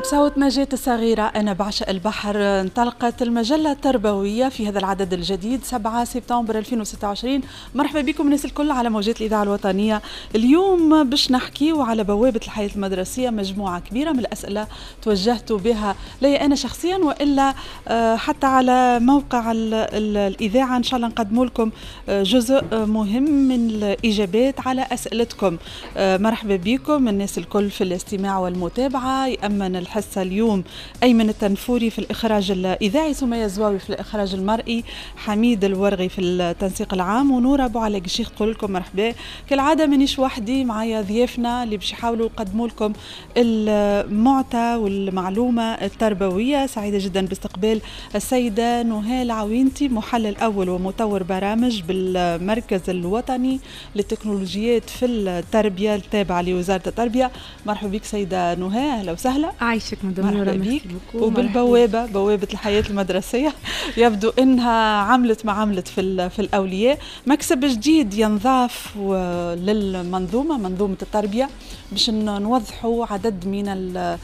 بصوت نجاة الصغيرة أنا بعشق البحر انطلقت المجلة التربوية في هذا العدد الجديد 7 سبتمبر 2026. مرحبا بكم الناس الكل على موجات الإذاعة الوطنية. اليوم باش نحكيو على بوابة الحياة المدرسية، مجموعة كبيرة من الأسئلة توجهت بها لي أنا شخصيا وإلا حتى على موقع الإذاعة. إن شاء الله نقدم لكم جزء مهم من الإجابات على أسئلتكم. مرحبا بكم الناس الكل في الاستماع والمتابعة. يأمن الحصة اليوم أيمن التنفوري في الإخراج الإذاعي، سمية الزواوي في الإخراج المرئي، حميد الورغي في التنسيق العام، ونورة أبو علي الشيخ تقول لكم مرحبا. كالعادة مانيش وحدي، معايا ضيافنا اللي باش يحاولوا يقدموا لكم المعطى والمعلومة التربوية. سعيدة جدا باستقبال السيدة نهال العوينتي، محلل أول ومطور برامج بالمركز الوطني للتكنولوجيات في التربية التابعة لوزارة التربية. مرحبا بك سيدة نهال، أهلا وسهلا. عايشك مدام نورة، بيك. وبالبوابة بوابة الحياة المدرسية يبدو إنها عملت ما عملت في الأولياء. مكسب جديد ينضاف للمنظومة، منظومة التربية، باش نوضحوا عدد من